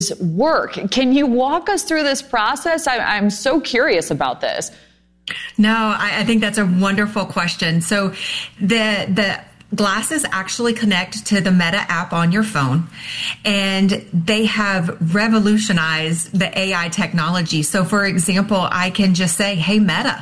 work. Can you walk us through this process? I'm so curious about this. No, I think that's a wonderful question. So the glasses actually connect to the Meta app on your phone, and they have revolutionized the AI technology. So for example, I can just say, hey, Meta,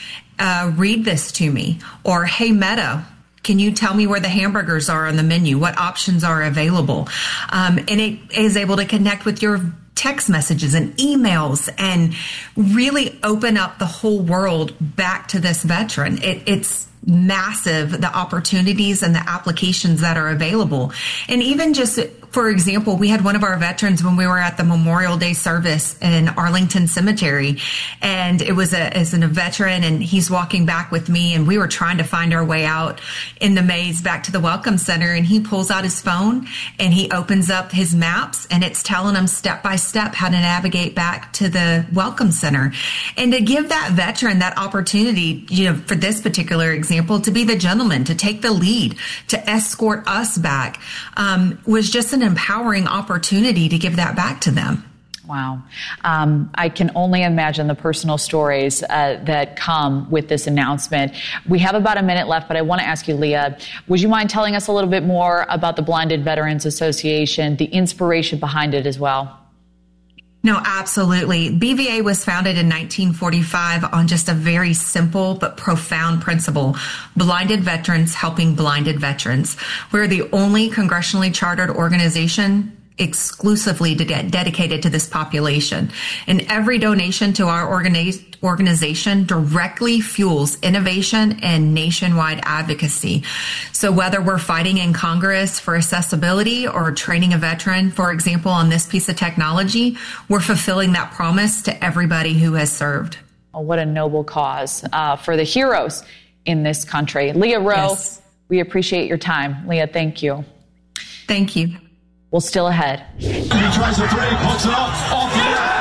read this to me. Or, hey, Meta, can you tell me where the hamburgers are on the menu? What options are available? And it is able to connect with your text messages and emails and really open up the whole world back to this veteran. It's massive, the opportunities and the applications that are available. And even just, for example, we had one of our veterans when we were at the Memorial Day service in Arlington Cemetery, and it was a veteran, and he's walking back with me, and we were trying to find our way out in the maze back to the Welcome Center, and he pulls out his phone and he opens up his maps, and it's telling him step by step how to navigate back to the Welcome Center. And to give that veteran that opportunity, for this particular example, to be the gentleman, to take the lead, to escort us back, was just an empowering opportunity to give that back to them. Wow. I can only imagine the personal stories that come with this announcement. We have about a minute left, but I want to ask you, Leah, would you mind telling us a little bit more about the Blinded Veterans Association, the inspiration behind it as well? No, absolutely. BVA was founded in 1945 on just a very simple but profound principle: blinded veterans helping blinded veterans. We're the only congressionally chartered organization exclusively dedicated to this population. And every donation to our organization directly fuels innovation and nationwide advocacy. So whether we're fighting in Congress for accessibility or training a veteran, for example, on this piece of technology, we're fulfilling that promise to everybody who has served. Oh, what a noble cause for the heroes in this country. Leah Rowe, yes. We appreciate your time. Leah, thank you. Thank you. Well, still ahead. He tries the three, puts it up, off the net.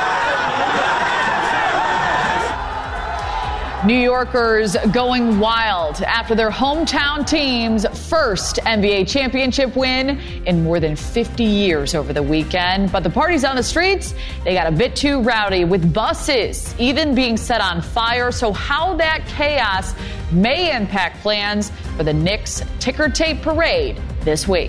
New Yorkers going wild after their hometown team's first NBA championship win in more than 50 years over the weekend. But the parties on the streets, they got a bit too rowdy, with buses even being set on fire. So how that chaos may impact plans for the Knicks ticker tape parade this week.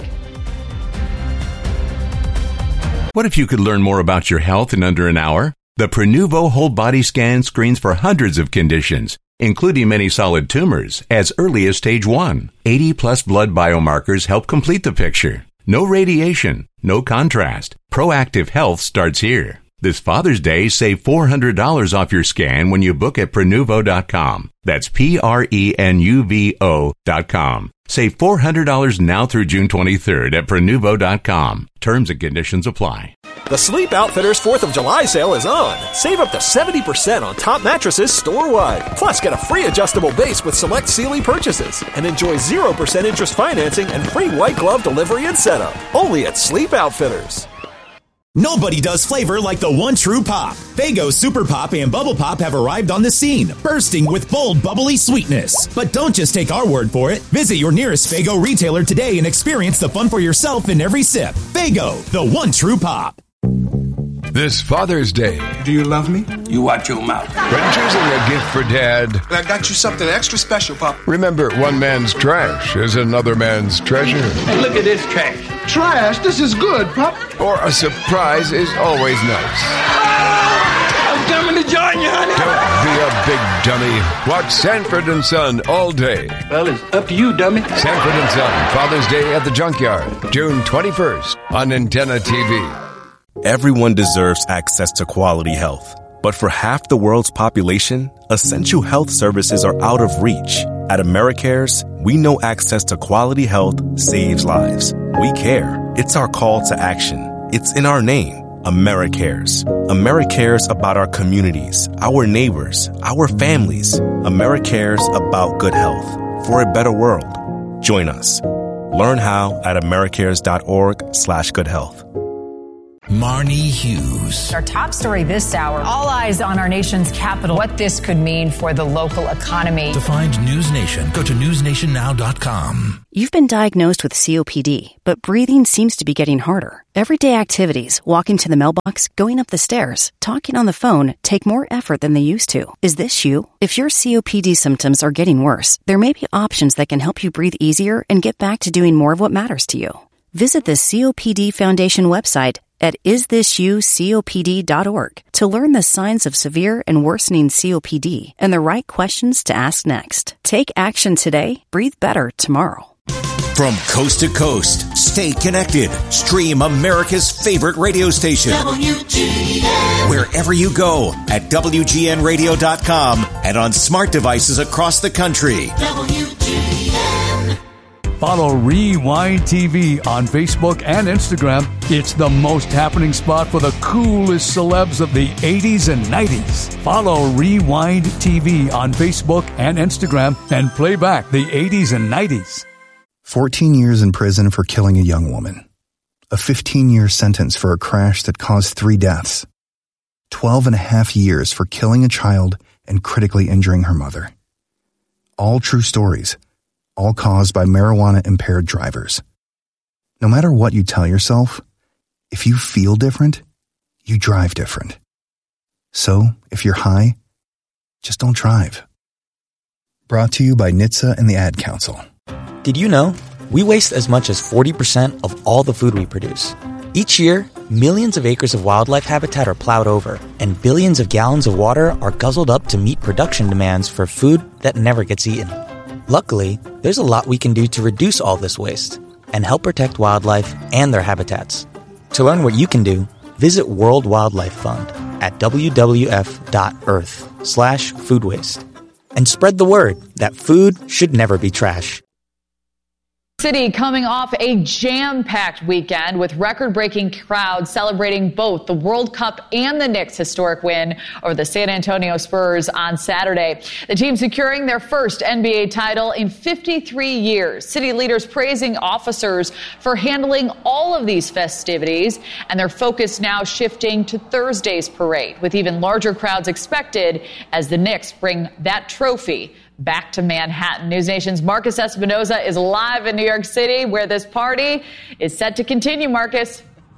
What if you could learn more about your health in under an hour? The Prenuvo Whole Body Scan screens for hundreds of conditions, including many solid tumors, as early as stage 1. 80-plus blood biomarkers help complete the picture. No radiation, no contrast. Proactive health starts here. This Father's Day, save $400 off your scan when you book at Prenuvo.com. That's Prenuvo.com. Save $400 now through June 23rd at Prenuvo.com. Terms and conditions apply. The Sleep Outfitters 4th of July sale is on. Save up to 70% on top mattresses store-wide. Plus, get a free adjustable base with select Sealy purchases. And enjoy 0% interest financing and free white glove delivery and setup. Only at Sleep Outfitters. Nobody does flavor like the one true pop. Faygo Super Pop and Bubble Pop have arrived on the scene, bursting with bold, bubbly sweetness. But don't just take our word for it. Visit your nearest Faygo retailer today and experience the fun for yourself in every sip. Faygo, the one true pop. This Father's Day. Do you love me? You watch your mouth. When choosing a gift for Dad, I got you something extra special, Pop. Remember, one man's trash is another man's treasure. Hey, look at this trash. Trash? This is good, Pop. Or a surprise is always nice. I'm coming to join you, honey. Don't be a big dummy. Watch Sanford and Son all day. Well, it's up to you, dummy. Sanford and Son, Father's Day at the Junkyard, June 21st on Antenna TV. Everyone deserves access to quality health. But for half the world's population, essential health services are out of reach. At AmeriCares, we know access to quality health saves lives. We care. It's our call to action. It's in our name. AmeriCares. AmeriCares about our communities, our neighbors, our families. AmeriCares about good health. For a better world. Join us. Learn how at americares.org/goodhealth. Marnie Hughes. Our top story this hour, all eyes on our nation's capital, what this could mean for the local economy. To find News Nation, go to newsnationnow.com. You've been diagnosed with COPD, but breathing seems to be getting harder. Everyday activities, walking to the mailbox, going up the stairs, talking on the phone, take more effort than they used to. Is this you? If your COPD symptoms are getting worse, there may be options that can help you breathe easier and get back to doing more of what matters to you. Visit the COPD Foundation website at isthisyoucopd.org to learn the signs of severe and worsening COPD and the right questions to ask next. Take action today. Breathe better tomorrow. From coast to coast, stay connected. Stream America's favorite radio station. WGN. Wherever you go at WGNradio.com and on smart devices across the country. WGN. Follow Rewind TV on Facebook and Instagram. It's the most happening spot for the coolest celebs of the 80s and 90s. Follow Rewind TV on Facebook and Instagram and play back the 80s and 90s. 14 years in prison for killing a young woman. A 15-year sentence for a crash that caused 3 deaths. 12 and a half years for killing a child and critically injuring her mother. All true stories. All caused by marijuana-impaired drivers. No matter what you tell yourself, if you feel different, you drive different. So, if you're high, just don't drive. Brought to you by NHTSA and the Ad Council. Did you know? We waste as much as 40% of all the food we produce. Each year, millions of acres of wildlife habitat are plowed over, and billions of gallons of water are guzzled up to meet production demands for food that never gets eaten. Luckily, there's a lot we can do to reduce all this waste and help protect wildlife and their habitats. To learn what you can do, visit World Wildlife Fund at wwf.earth/food waste and spread the word that food should never be trash. City coming off a jam-packed weekend with record-breaking crowds celebrating both the World Cup and the Knicks' historic win over the San Antonio Spurs on Saturday. The team securing their first NBA title in 53 years. City leaders praising officers for handling all of these festivities, and their focus now shifting to Thursday's parade, with even larger crowds expected as the Knicks bring that trophy back to Manhattan. News Nation's Marcus Espinoza is live in New York City, where this party is set to continue. Marcus.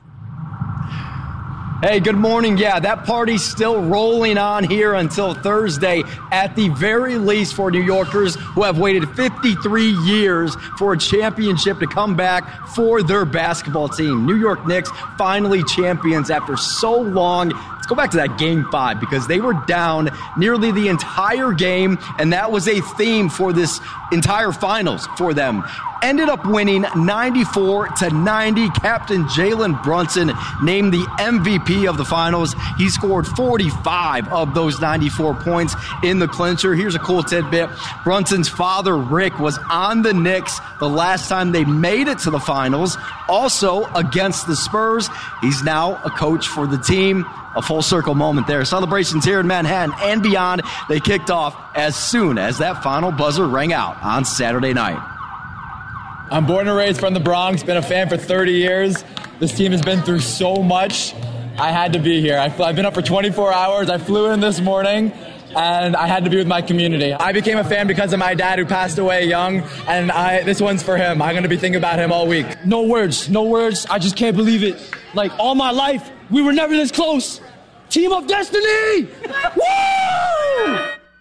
Hey, good morning. Yeah, that party's still rolling on here until Thursday, at the very least, for New Yorkers who have waited 53 years for a championship to come back for their basketball team. New York Knicks finally champions after so long. Let's go back to that Game 5, because they were down nearly the entire game, and that was a theme for this entire finals for them. Ended up winning 94-90. Captain Jalen Brunson named the MVP of the finals. He scored 45 of those 94 points in the clincher. Here's a cool tidbit. Brunson's father, Rick, was on the Knicks the last time they made it to the finals, also against the Spurs. He's now a coach for the team. A full circle moment there. Celebrations here in Manhattan and beyond. They kicked off as soon as that final buzzer rang out on Saturday night. I'm born and raised from the Bronx, been a fan for 30 years. This team has been through so much. I had to be here. I've been up for 24 hours. I flew in this morning, and I had to be with my community. I became a fan because of my dad, who passed away young, and this one's for him. I'm going to be thinking about him all week. No words. I just can't believe it. Like, all my life, we were never this close. Team of Destiny! Woo!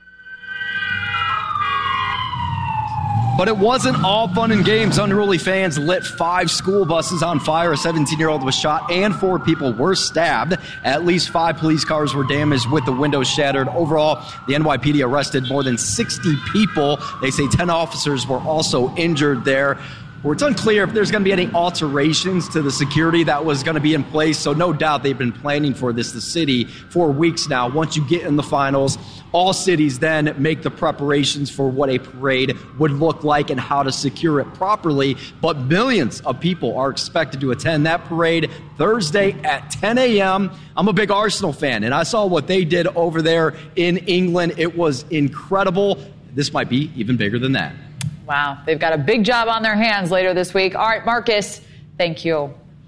But it wasn't all fun and games. Unruly fans lit 5 school buses on fire. A 17-year-old was shot and 4 people were stabbed. At least 5 police cars were damaged with the windows shattered. Overall, the NYPD arrested more than 60 people. They say 10 officers were also injured there. It's unclear if there's going to be any alterations to the security that was going to be in place, so no doubt they've been planning for this, the city, for weeks now. Once you get in the finals, all cities then make the preparations for what a parade would look like and how to secure it properly, but millions of people are expected to attend that parade Thursday at 10 a.m. I'm a big Arsenal fan, and I saw what they did over there in England. It was incredible. This might be even bigger than that. Wow, they've got a big job on their hands later this week. All right, Marcus, thank you.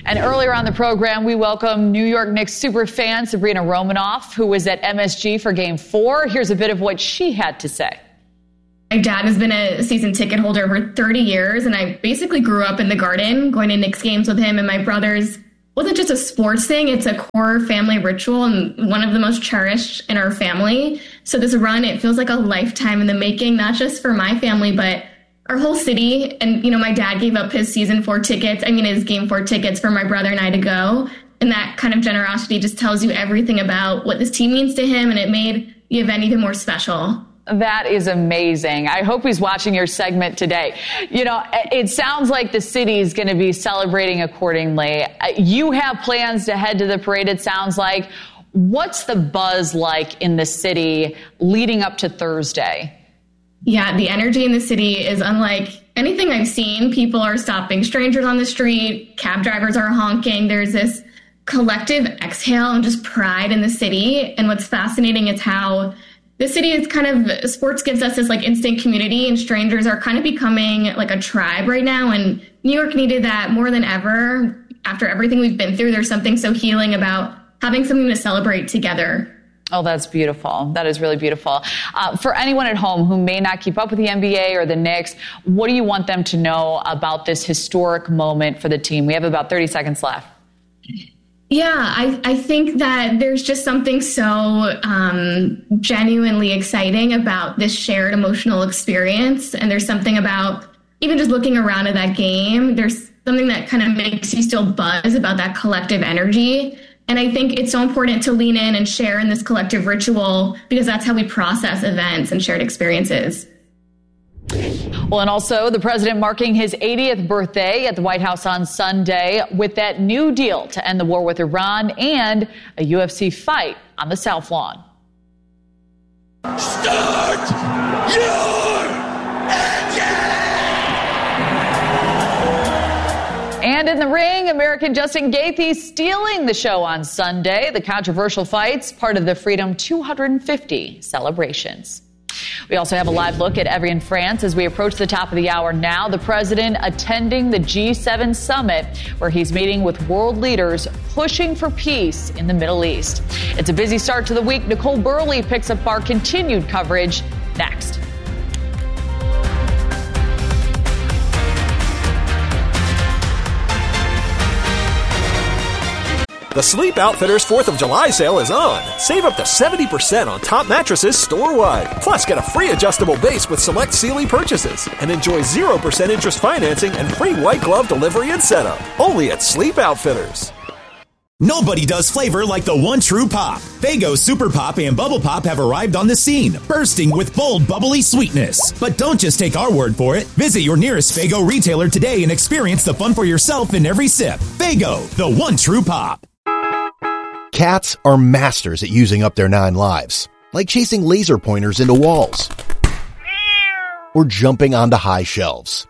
And earlier on the program, we welcome New York Knicks superfan Sabrina Romanoff, who was at MSG for Game 4. Here's a bit of what she had to say. My dad has been a season ticket holder over 30 years, and I basically grew up in the Garden, going to Knicks games with him and my brothers. It wasn't just a sports thing, it's a core family ritual and one of the most cherished in our family. So this run, it feels like a lifetime in the making, not just for my family, but our whole city. And, my dad gave up his his Game 4 tickets for my brother and I to go. And that kind of generosity just tells you everything about what this team means to him, and it made the event even more special. That is amazing. I hope he's watching your segment today. It sounds like the city is going to be celebrating accordingly. You have plans to head to the parade, it sounds like. What's the buzz like in the city leading up to Thursday? Yeah, the energy in the city is unlike anything I've seen. People are stopping strangers on the street. Cab drivers are honking. There's this collective exhale and just pride in the city. And what's fascinating is how the city is sports gives us this instant community, and strangers are kind of becoming like a tribe right now. And New York needed that more than ever. After everything we've been through, there's something so healing about having something to celebrate together. Oh, that's beautiful. That is really beautiful. For anyone at home who may not keep up with the NBA or the Knicks, what do you want them to know about this historic moment for the team? We have about 30 seconds left. Yeah, I think that there's just something so genuinely exciting about this shared emotional experience. And there's something about even just looking around at that game, there's something that kind of makes you still buzz about that collective energy. And I think it's so important to lean in and share in this collective ritual, because that's how we process events and shared experiences. Well, and also the president marking his 80th birthday at the White House on Sunday with that new deal to end the war with Iran and a UFC fight on the South Lawn. Start your And in the ring, American Justin Gaethje stealing the show on Sunday. The controversial fight's part of the Freedom 250 celebrations. We also have a live look at Evry in France as we approach the top of the hour now. The president attending the G7 summit, where he's meeting with world leaders pushing for peace in the Middle East. It's a busy start to the week. Nicole Burley picks up our continued coverage next. The Sleep Outfitters 4th of July sale is on. Save up to 70% on top mattresses store-wide. Plus, get a free adjustable base with select Sealy purchases. And enjoy 0% interest financing and free white glove delivery and setup. Only at Sleep Outfitters. Nobody does flavor like the one true pop. Faygo Super Pop and Bubble Pop have arrived on the scene, bursting with bold, bubbly sweetness. But don't just take our word for it. Visit your nearest Faygo retailer today and experience the fun for yourself in every sip. Faygo, the one true pop. Cats are masters at using up their 9 lives, like chasing laser pointers into walls or jumping onto high shelves.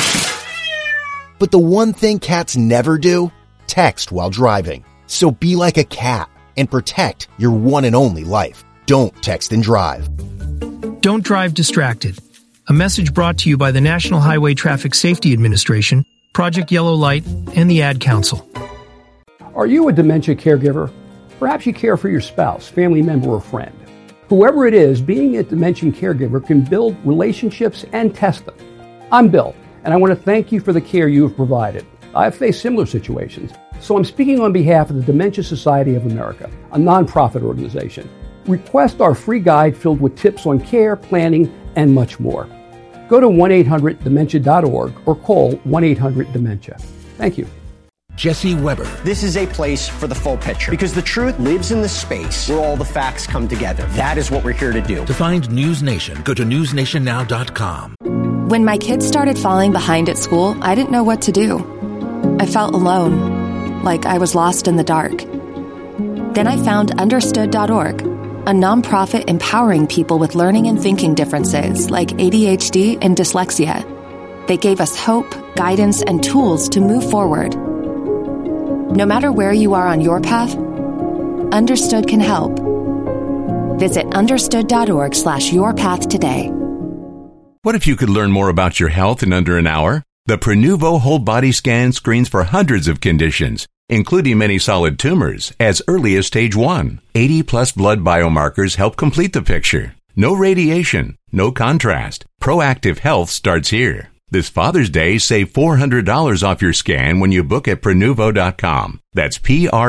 But the one thing cats never do, text while driving. So be like a cat and protect your one and only life. Don't text and drive. Don't drive distracted. A message brought to you by the National Highway Traffic Safety Administration, Project Yellow Light, and the Ad Council. Are you a dementia caregiver? Perhaps you care for your spouse, family member, or friend. Whoever it is, being a dementia caregiver can build relationships and test them. I'm Bill, and I want to thank you for the care you have provided. I've faced similar situations, so I'm speaking on behalf of the Dementia Society of America, a nonprofit organization. Request our free guide filled with tips on care, planning, and much more. Go to 1-800-DEMENTIA.org or call 1-800-DEMENTIA. Thank you. Jesse Weber. This is a place for the full picture, because the truth lives in the space where all the facts come together. That is what we're here to do. To find News Nation, go to newsnationnow.com. When my kids started falling behind at school, I didn't know what to do. I felt alone, like I was lost in the dark. Then I found Understood.org, a nonprofit empowering people with learning and thinking differences like ADHD and dyslexia. They gave us hope, guidance, and tools to move forward. No matter where you are on your path, Understood can help. Visit understood.org/yourpath today. What if you could learn more about your health in under an hour? The Prenuvo whole body scan screens for hundreds of conditions, including many solid tumors, as early as stage 1. 80-plus blood biomarkers help complete the picture. No radiation, no contrast. Proactive health starts here. This Father's Day, save $400 off your scan when you book at Prenuvo.com. That's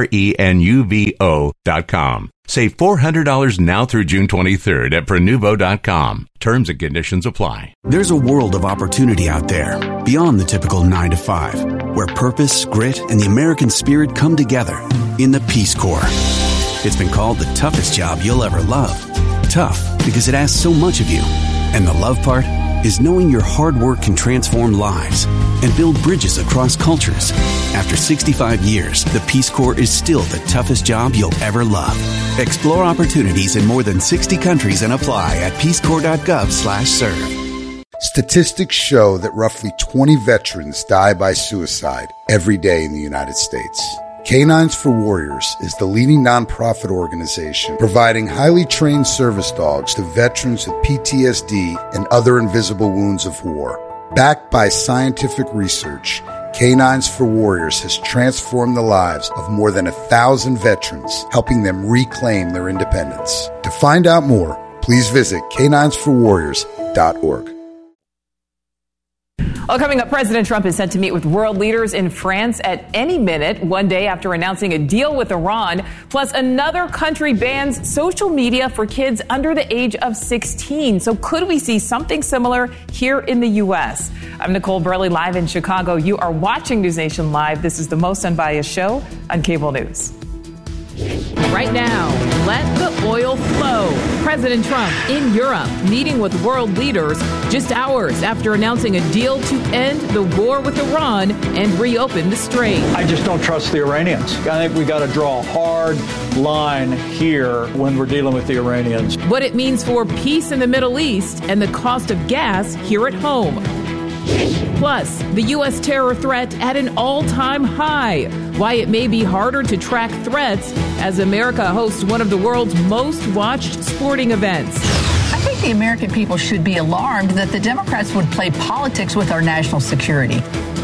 Prenuvo.com. Save $400 now through June 23rd at Prenuvo.com. Terms and conditions apply. There's a world of opportunity out there, beyond the typical 9 to 5, where purpose, grit, and the American spirit come together in the Peace Corps. It's been called the toughest job you'll ever love. Tough because it asks so much of you. And the love part is knowing your hard work can transform lives and build bridges across cultures. After 65 years, the Peace Corps is still the toughest job you'll ever love. Explore opportunities in more than 60 countries and apply at peacecorps.gov/serve. Statistics show that roughly 20 veterans die by suicide every day in the United States. Canines for Warriors is the leading nonprofit organization providing highly trained service dogs to veterans with PTSD and other invisible wounds of war. Backed by scientific research, Canines for Warriors has transformed the lives of more than 1,000 veterans, helping them reclaim their independence. To find out more, please visit caninesforwarriors.org. Well, coming up, President Trump is set to meet with world leaders in France at any minute, one day after announcing a deal with Iran. Plus, another country bans social media for kids under the age of 16. So could we see something similar here in the U.S.? I'm Nicole Burley, live in Chicago. You are watching News Nation Live. This is the most unbiased show on cable news. Right now, let the oil flow. President Trump in Europe meeting with world leaders just hours after announcing a deal to end the war with Iran and reopen the strait. I just don't trust the Iranians. I think we got to draw a hard line here when we're dealing with the Iranians. What it means for peace in the Middle East and the cost of gas here at home. Plus, the U.S. terror threat at an all-time high. Why it may be harder to track threats as America hosts one of the world's most watched sporting events. I think the American people should be alarmed that the Democrats would play politics with our national security.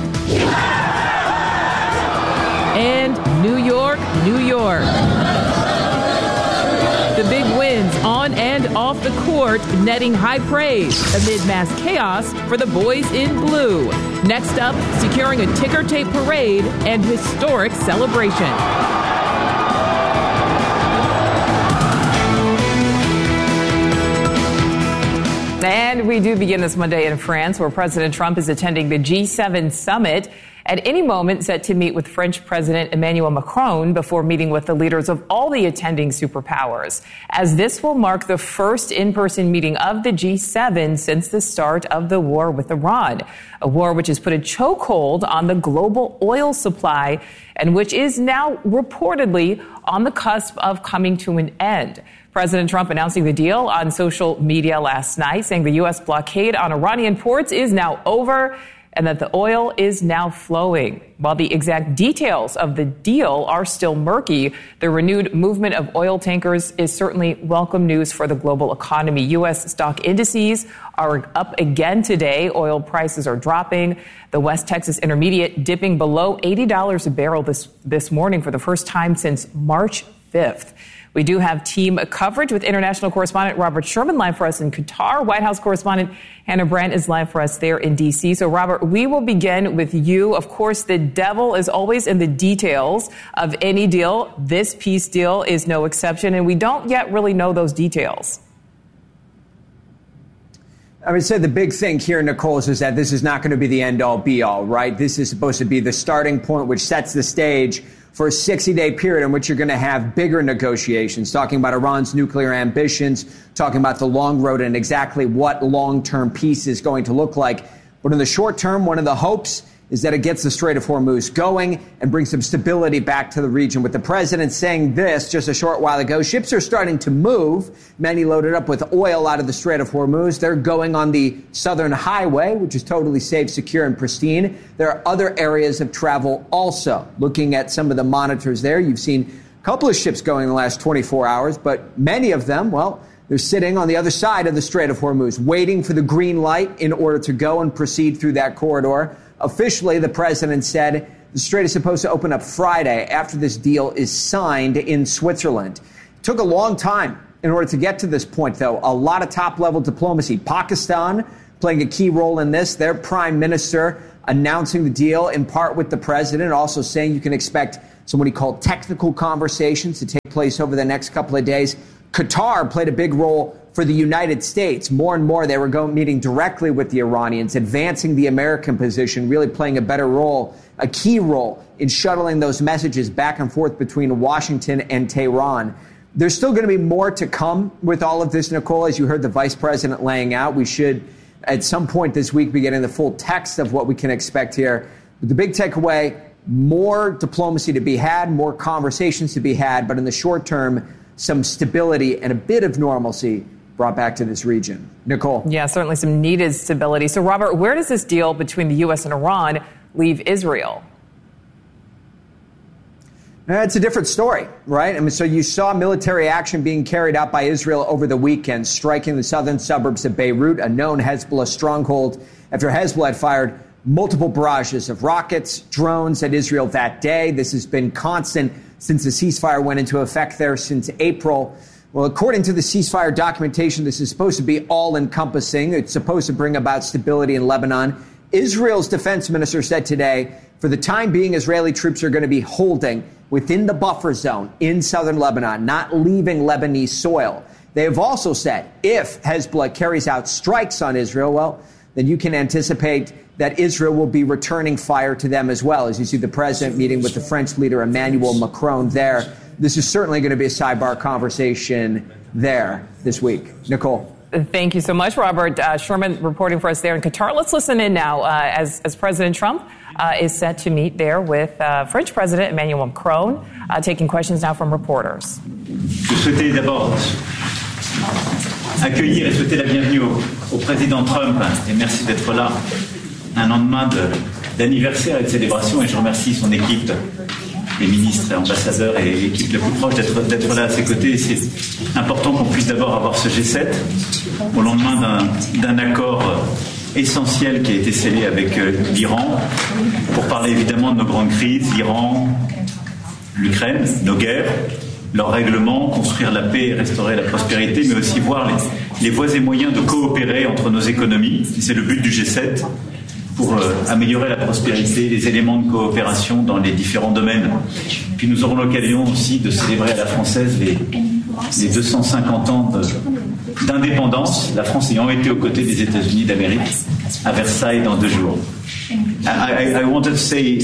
And New York, New York. The big wins on and off the court netting high praise amid mass chaos for the boys in blue. Next up, securing a ticker tape parade and historic celebration. And we do begin this Monday in France, where President Trump is attending the G7 summit. At any moment set to meet with French President Emmanuel Macron before meeting with the leaders of all the attending superpowers, as this will mark the first in-person meeting of the G7 since the start of the war with Iran, a war which has put a chokehold on the global oil supply and which is now reportedly on the cusp of coming to an end. President Trump announcing the deal on social media last night, saying the U.S. blockade on Iranian ports is now over and that the oil is now flowing. While the exact details of the deal are still murky, the renewed movement of oil tankers is certainly welcome news for the global economy. U.S. stock indices are up again today. Oil prices are dropping. The West Texas Intermediate dipping below $80 a barrel this morning for the first time since March 5th. We do have team coverage with international correspondent Robert Sherman live for us in Qatar. White House correspondent Hannah Brandt is live for us there in D.C. So, Robert, we will begin with you. Of course, the devil is always in the details of any deal. This peace deal is no exception, and we don't yet really know those details. I would say the big thing here, Nicole, is that this is not going to be the end-all, be-all, right? This is supposed to be the starting point, which sets the stage for a 60-day period in which you're going to have bigger negotiations, talking about Iran's nuclear ambitions, talking about the long road and exactly what long-term peace is going to look like. But in the short term, one of the hopes is that it gets the Strait of Hormuz going and brings some stability back to the region. With the president saying this just a short while ago, ships are starting to move. Many loaded up with oil out of the Strait of Hormuz. They're going on the Southern Highway, which is totally safe, secure, and pristine. There are other areas of travel also. Looking at some of the monitors there, you've seen a couple of ships going in the last 24 hours, but many of them, well, they're sitting on the other side of the Strait of Hormuz, waiting for the green light in order to go and proceed through that corridor. Officially, the president said the strait is supposed to open up Friday after this deal is signed in Switzerland. It took a long time in order to get to this point, though. A lot of top-level diplomacy. Pakistan playing a key role in this. Their prime minister announcing the deal in part with the president, also saying you can expect what he called technical conversations to take place over the next couple of days. Qatar played a big role for the United States. More and more, they were meeting directly with the Iranians, advancing the American position, really playing a better role, a key role in shuttling those messages back and forth between Washington and Tehran. There's still going to be more to come with all of this, Nicole, as you heard the vice president laying out. We should, at some point this week, be getting the full text of what we can expect here. But the big takeaway, more diplomacy to be had, more conversations to be had, but in the short term, some stability and a bit of normalcy brought back to this region. Nicole. Yeah, certainly some needed stability. So, Robert, where does this deal between the U.S. and Iran leave Israel? It's a different story, right? I mean, so you saw military action being carried out by Israel over the weekend, striking the southern suburbs of Beirut, a known Hezbollah stronghold, after Hezbollah had fired multiple barrages of rockets, drones at Israel that day. This has been constant since the ceasefire went into effect there since April. Well, according to the ceasefire documentation, this is supposed to be all-encompassing. It's supposed to bring about stability in Lebanon. Israel's defense minister said today, for the time being, Israeli troops are going to be holding within the buffer zone in southern Lebanon, not leaving Lebanese soil. They have also said if Hezbollah carries out strikes on Israel, well, then you can anticipate that Israel will be returning fire to them as well. As you see the president meeting with the French leader Emmanuel Macron there. This is certainly going to be a sidebar conversation there this week. Nicole. Thank you so much, Robert. Sherman reporting for us there in Qatar. Let's listen in now as President Trump is set to meet there with French President Emmanuel Macron, taking questions now from reporters. Je souhaitais d'abord accueillir et souhaiter la bienvenue au président Trump et merci d'être là un lendemain d'anniversaire et de célébration et je remercie son équipe, les ministres et ambassadeurs et l'équipe la plus proche d'être là à ses côtés. C'est important qu'on puisse d'abord avoir ce G7 au lendemain d'un accord essentiel qui a été scellé avec l'Iran pour parler évidemment de nos grandes crises, l'Iran, l'Ukraine, nos guerres, leurs règlements, construire la paix et restaurer la prospérité, mais aussi voir les voies et moyens de coopérer entre nos économies. C'est le but du G7 pour améliorer la prospérité, les éléments de coopération dans les différents domaines. Puis nous aurons l'occasion aussi de célébrer à la française les 250 ans d'indépendance, la France ayant été aux côtés des États-Unis d'Amérique à Versailles dans 2 jours. I wanted to say,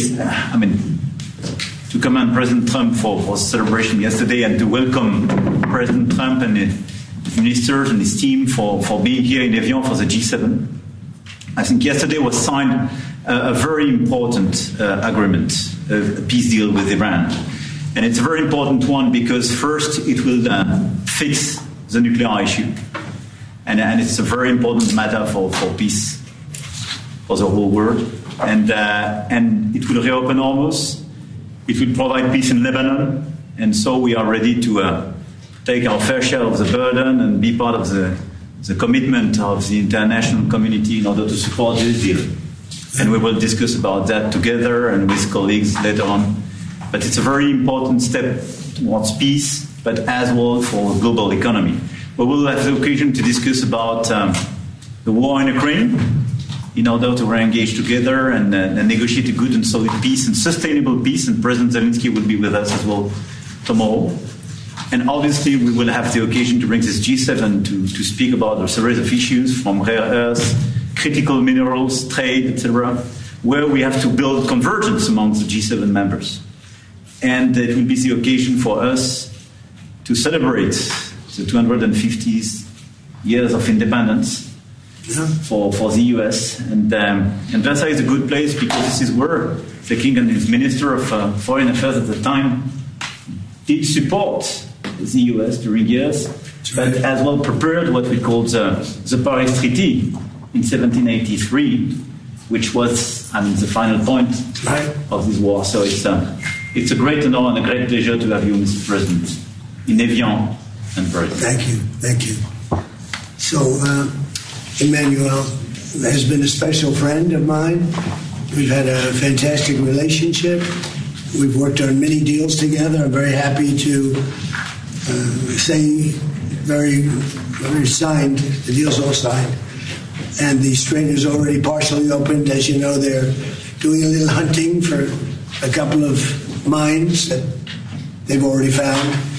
to commend President Trump for the celebration yesterday and to welcome President Trump and his ministers and his team for being here in Evian for the G7. I think yesterday was signed a very important agreement, a peace deal with Iran. And it's a very important one because first it will fix the nuclear issue. And it's a very important matter for peace for the whole world. And it will reopen Hormuz. It will provide peace in Lebanon. And so we are ready to take our fair share of the burden and be part of the commitment of the international community in order to support this deal. And we will discuss about that together and with colleagues later on. But it's a very important step towards peace, but as well for the global economy. We will have the occasion to discuss about the war in Ukraine in order to re-engage together and negotiate a good and solid peace and sustainable peace. And President Zelensky will be with us as well tomorrow. And obviously, we will have the occasion to bring this G7 to speak about a series of issues from rare earths, critical minerals, trade, etc., where we have to build convergence among the G7 members. And it will be the occasion for us to celebrate the 250th years of independence for the U.S. And Versailles is a good place because this is where the King and his Minister of Foreign Affairs at the time did support the U.S. during years, but as well prepared what we call the Paris Treaty in 1783, which was the final point of this war. So it's a great honor and a great pleasure to have you, Mr. President, in Evian and Paris. Thank you. So Emmanuel has been a special friend of mine We've had a fantastic relationship. We've worked on many deals together. I'm very happy to say very signed. The deal's all signed. And the Strait is already partially opened. As you know, they're doing a little hunting for a couple of mines that they've already found.